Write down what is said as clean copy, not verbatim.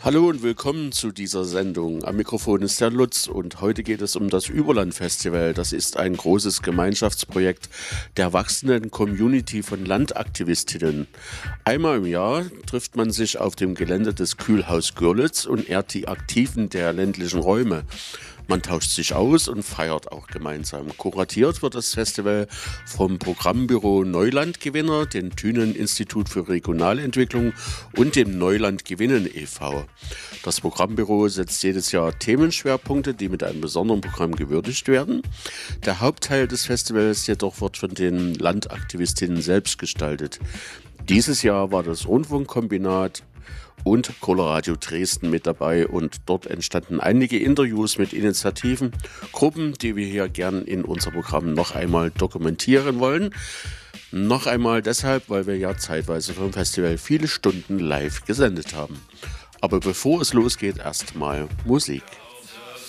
Hallo und willkommen zu dieser Sendung. Am Mikrofon ist der Lutz und heute geht es um das Überland-Festival. Das ist ein großes Gemeinschaftsprojekt der wachsenden Community von Landaktivistinnen. Einmal im Jahr trifft man sich auf dem Gelände des Kühlhaus Görlitz und ehrt die Aktiven der ländlichen Räume. Man tauscht sich aus und feiert auch gemeinsam. Kuratiert wird das Festival vom Programmbüro Neuland-Gewinner, dem Thünen-Institut für Regionalentwicklung und dem Neuland Gewinnen e.V. Das Programmbüro setzt jedes Jahr Themenschwerpunkte, die mit einem besonderen Programm gewürdigt werden. Der Hauptteil des Festivals jedoch wird von den Landaktivistinnen selbst gestaltet. Dieses Jahr war das Rundfunkkombinat und Coloradio Dresden mit dabei und dort entstanden einige Interviews mit Initiativen, Gruppen, die wir hier gern in unserem Programm noch einmal dokumentieren wollen. Noch einmal deshalb, weil wir ja zeitweise vom Festival viele Stunden live gesendet haben. Aber bevor es losgeht, erstmal Musik.